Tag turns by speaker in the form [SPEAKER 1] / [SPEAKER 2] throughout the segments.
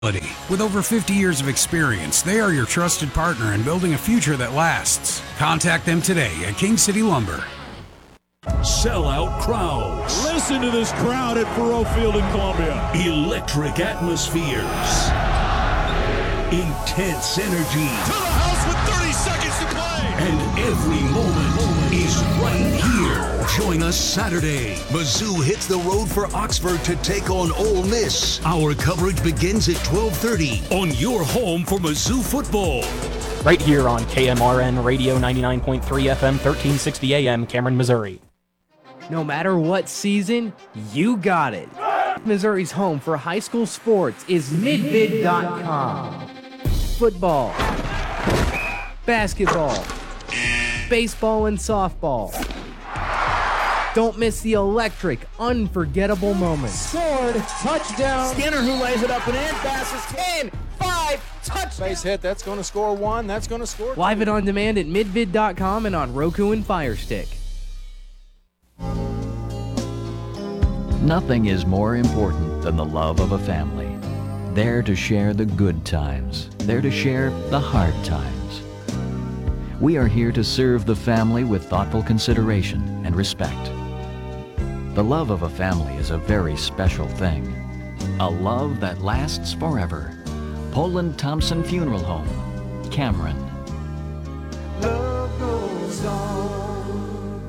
[SPEAKER 1] With over 50 years of experience, they are your trusted partner in building a future that lasts. Contact them today at King City Lumber.
[SPEAKER 2] Sellout crowds.
[SPEAKER 3] Listen to this crowd at Faurot Field in Columbia.
[SPEAKER 2] Electric atmospheres. Intense energy.
[SPEAKER 4] To the house with 30 seconds to play.
[SPEAKER 2] And every moment is right here. Join us Saturday.
[SPEAKER 5] Mizzou hits the road for Oxford to take on Ole Miss.
[SPEAKER 2] Our coverage begins at 12:30 on your home for Mizzou football.
[SPEAKER 6] Right here on KMRN Radio 99.3 FM, 1360 AM, Cameron, Missouri.
[SPEAKER 7] No matter what season, you got it. Missouri's home for high school sports is midvid.com. Football, basketball, baseball, and softball. Don't miss the electric, unforgettable moments.
[SPEAKER 8] Scored, touchdown.
[SPEAKER 9] Skinner who lays it up and in, passes 10, 5, touchdown.
[SPEAKER 8] Base hit, that's going to score 1, that's going to score 2.
[SPEAKER 7] Live it on demand at midvid.com and on Roku and Fire Stick.
[SPEAKER 10] Nothing is more important than the love of a family. There to share the good times, there to share the hard times. We are here to serve the family with thoughtful consideration and respect. The love of a family is a very special thing. A love that lasts forever. Poland Thompson Funeral Home, Cameron.
[SPEAKER 11] Love goes on.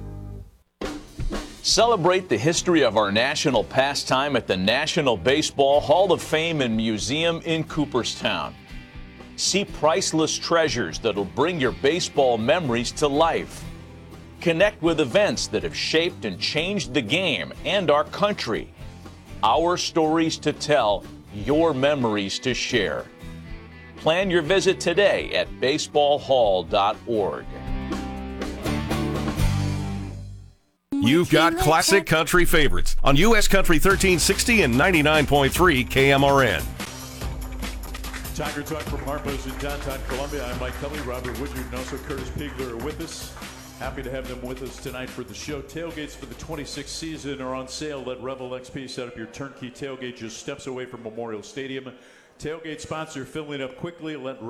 [SPEAKER 12] Celebrate the history of our national pastime at the National Baseball Hall of Fame and Museum in Cooperstown. See priceless treasures that'll bring your baseball memories to life. Connect with events that have shaped and changed the game and our country. Our stories to tell, your memories to share. Plan your visit today at baseballhall.org.
[SPEAKER 13] You've got classic country favorites on U.S. Country 1360 and 99.3 KMRN.
[SPEAKER 3] Tiger Talk from Harpo's in downtown Columbia. I'm Mike Kelly, Robert Woodard, and also Curtis Pigler are with us. Happy to have them with us tonight for the show. Tailgates for the 26th season are on sale. Let Revel XP set up your turnkey tailgate just steps away from Memorial Stadium. Tailgate sponsor filling up quickly. Let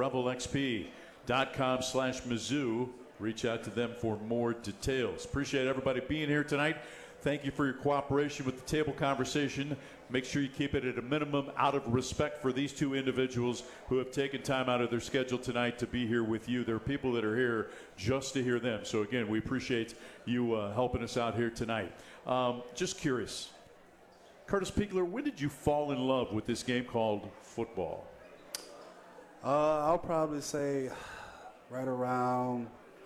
[SPEAKER 3] revelxp.com/Mizzou. Reach out to them for more details. Appreciate everybody being here tonight. Thank you for your cooperation with the table conversation. Make sure you keep it at a minimum out of respect for these two individuals who have taken time out of their schedule tonight to be here with you. There are people that are here just to hear them. So, again, we appreciate you helping us out here tonight. Just curious, Curtis Pigler, when did you fall in love with this game called football?
[SPEAKER 14] I'll probably say right around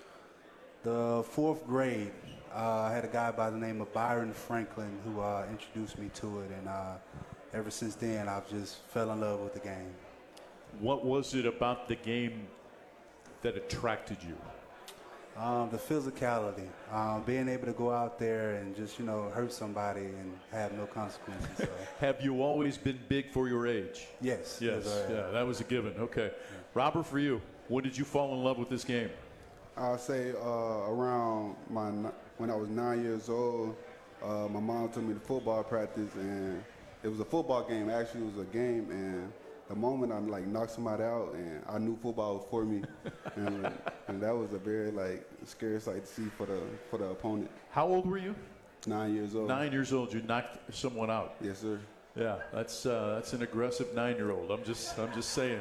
[SPEAKER 14] the 4th grade. I had a guy by the name of Byron Franklin who introduced me to it, and ever since then I've just fell in love with the game.
[SPEAKER 3] What was it about the game that attracted you?
[SPEAKER 14] The physicality, being able to go out there and just, hurt somebody and have no consequences. So.
[SPEAKER 3] Have you always been big for your age?
[SPEAKER 14] Yes.
[SPEAKER 3] Yes, yeah, that was a given. Okay. Yeah. Robert, for you, when did you fall in love with this game?
[SPEAKER 15] I'll say around when I was 9 years old, my mom took me to football practice, and it was a football game. Actually, it was a game, and the moment I knocked somebody out, and I knew football was for me, and that was a very scary sight to see for the opponent.
[SPEAKER 3] How old were you?
[SPEAKER 15] 9 years old.
[SPEAKER 3] 9 years old. You knocked someone out.
[SPEAKER 15] Yes, sir.
[SPEAKER 3] Yeah, that's an aggressive 9-year-old. I'm just saying.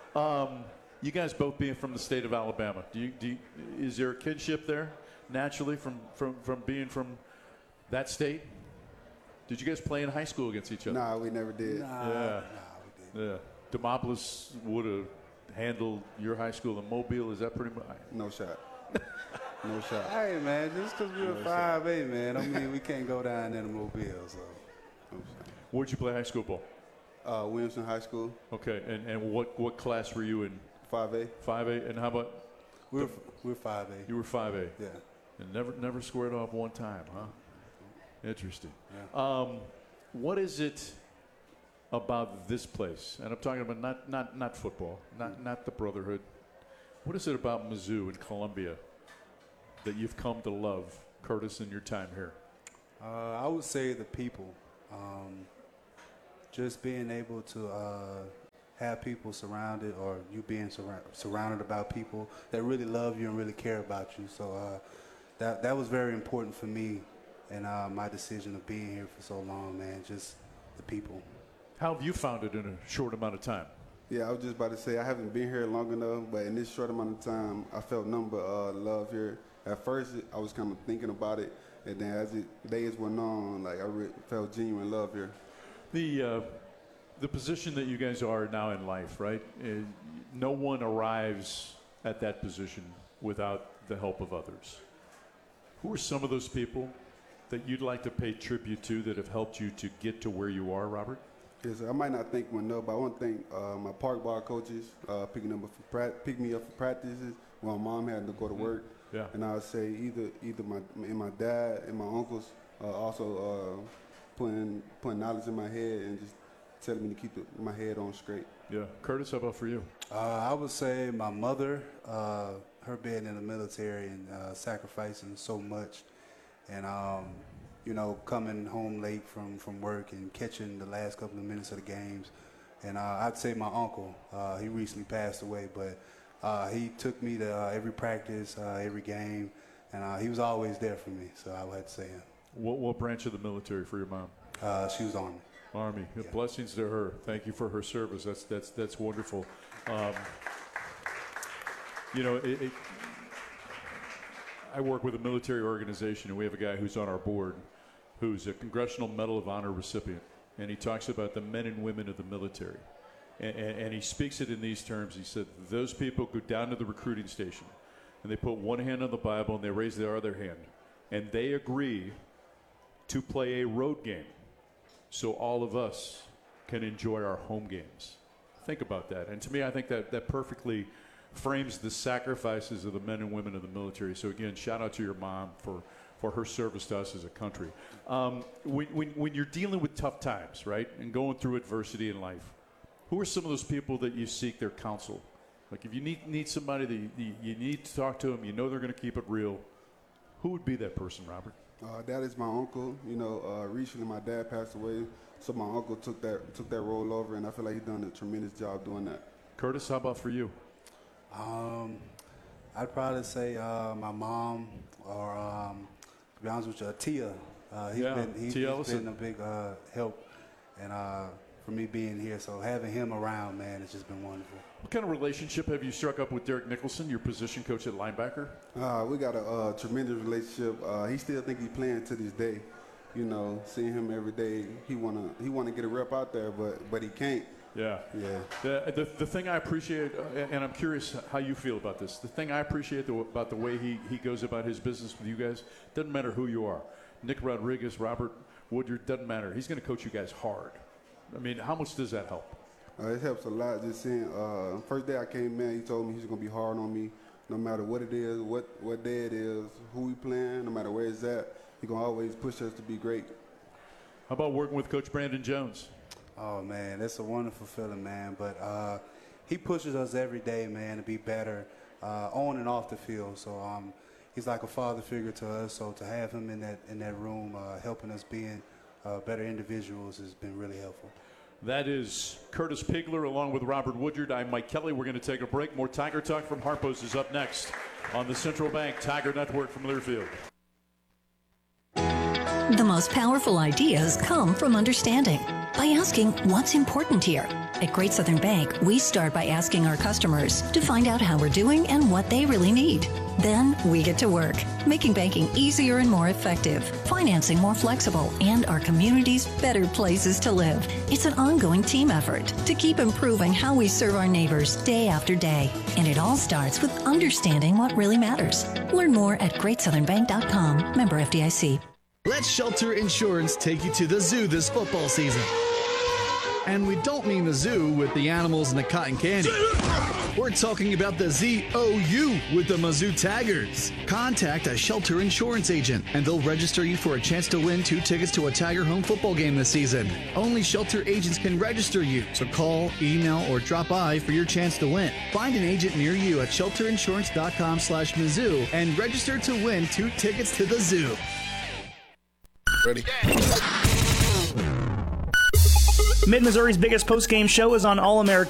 [SPEAKER 3] You guys both being from the state of Alabama, is there a kinship there naturally from being from that state? Did you guys play in high school against each other?
[SPEAKER 15] Nah, we never did.
[SPEAKER 3] Yeah.
[SPEAKER 15] We didn't.
[SPEAKER 3] Yeah. Demopolis would have handled your high school in Mobile. Is that pretty much?
[SPEAKER 15] No shot. No shot.
[SPEAKER 14] Hey, man, just because we're 5'8", man, I mean, we can't go down there to Mobile. So.
[SPEAKER 3] Where'd you play high school ball?
[SPEAKER 15] Williamson High School.
[SPEAKER 3] Okay, and what class were you in?
[SPEAKER 15] 5A.
[SPEAKER 3] 5A, and how about?
[SPEAKER 14] We're 5A.
[SPEAKER 3] You were 5A.
[SPEAKER 14] Yeah.
[SPEAKER 3] And never squared off one time, huh? Interesting.
[SPEAKER 14] Yeah.
[SPEAKER 3] What is it about this place? And I'm talking about not football, not the brotherhood. What is it about Mizzou and Columbia that you've come to love, Curtis, in your time here?
[SPEAKER 14] I would say the people. Just being able to have people surrounded, or you being surrounded about people that really love you and really care about you. So that was very important for me, and my decision of being here for so long, man, just the people.
[SPEAKER 3] How have you found it in a short amount of time?
[SPEAKER 15] Yeah, I was just about to say I haven't been here long enough, but in this short amount of time, I felt nothing but love here. At first, I was kind of thinking about it, and then as days went on, like I felt genuine love here.
[SPEAKER 3] The position that you guys are now in life, right? No one arrives at that position without the help of others. Who are some of those people that you'd like to pay tribute to that have helped you to get to where you are, Robert?
[SPEAKER 15] Yes, I might not thank one, but I want to thank my park ball coaches pick me up for practices when my mom had to go to work.
[SPEAKER 3] Yeah.
[SPEAKER 15] And I would say either my dad and my uncles also putting knowledge in my head and just telling me to keep my head on straight.
[SPEAKER 3] Yeah. Curtis, how about for you?
[SPEAKER 14] I would say my mother, her being in the military and sacrificing so much, and you know, coming home late from work and catching the last couple of minutes of the games. And I'd say my uncle, he recently passed away, but he took me to every practice, every game, and he was always there for me, so I would have to say him.
[SPEAKER 3] What branch of the military for your mom?
[SPEAKER 14] She was Army.
[SPEAKER 3] Army. Yeah. Blessings to her. Thank you for her service. That's wonderful. You know, I work with a military organization, and we have a guy who's on our board who's a Congressional Medal of Honor recipient, and he talks about the men and women of the military. And he speaks it in these terms. He said, those people go down to the recruiting station, and they put one hand on the Bible, and they raise their other hand, and they agree to play a road game so all of us can enjoy our home games. Think about that. And to me, I think that perfectly frames the sacrifices of the men and women of the military. So again, shout out to your mom for her service to us as a country. When you're dealing with tough times, right, and going through adversity in life, who are some of those people that you seek their counsel? Like if you need somebody that you need to talk to them, you know they're going to keep it real, who would be that person, Robert?
[SPEAKER 15] That is my uncle. You know, recently my dad passed away, so my uncle took that role over, and I feel like he's done a tremendous job doing that.
[SPEAKER 3] Curtis, how about for you?
[SPEAKER 14] I'd probably say my mom, or to be honest with you, Tia. He's been a big help, and for me being here, so having him around, man, it's just been wonderful.
[SPEAKER 3] What kind of relationship have you struck up with Derek Nicholson, your position coach at linebacker?
[SPEAKER 15] We got a tremendous relationship. He still think he's playing to this day. You know, seeing him every day, he wanna get a rep out there, but he can't.
[SPEAKER 3] Yeah. The thing I appreciate, and I'm curious how you feel about this, the thing I appreciate about the way he goes about his business with you guys, doesn't matter who you are. Nick Rodriguez, Robert Woodyard, doesn't matter. He's going to coach you guys hard. I mean, how much does that help?
[SPEAKER 15] It helps a lot. Just seeing, first day I came in, he told me he's going to be hard on me no matter what it is, what day it is, who we playing, no matter where it's at. He's going to always push us to be great.
[SPEAKER 3] How about working with Coach Brandon Jones?
[SPEAKER 14] Oh, man, that's a wonderful feeling, man. But he pushes us every day, man, to be better on and off the field. So he's like a father figure to us. So to have him in that room helping us being better individuals has been really helpful.
[SPEAKER 3] That is Curtis Pigler along with Robert Woodyard. I'm Mike Kelly. We're going to take a break. More Tiger Talk from Harpo's is up next on the Central Bank Tiger Network from Learfield.
[SPEAKER 16] The most powerful ideas come from understanding. By asking what's important here. At Great Southern Bank, we start by asking our customers to find out how we're doing and what they really need. Then we get to work, making banking easier and more effective, financing more flexible, and our communities better places to live. It's an ongoing team effort to keep improving how we serve our neighbors day after day. And it all starts with understanding what really matters. Learn more at GreatSouthernBank.com. Member FDIC.
[SPEAKER 17] Let Shelter Insurance take you to the zoo this football season. And we don't mean the zoo with the animals and the cotton candy. We're talking about the ZOU with the Mizzou Tigers. Contact a Shelter Insurance agent, and they'll register you for a chance to win 2 tickets to a Tiger home football game this season. Only Shelter agents can register you, so call, email, or drop by for your chance to win. Find an agent near you at shelterinsurance.com/Mizzou and register to win 2 tickets to the zoo.
[SPEAKER 18] Ready?
[SPEAKER 19] Mid-Missouri's biggest post-game show is on All-American